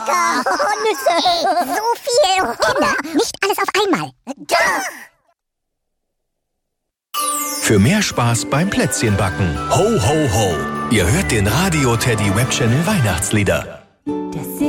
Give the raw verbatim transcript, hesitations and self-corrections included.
lecker. Oh, Nüsse. So viel. Kinder, nicht alles auf einmal. Doch. Für mehr Spaß beim Plätzchenbacken. Ho, ho, ho. Ihr hört den Radio Teddy Web Channel Weihnachtslieder.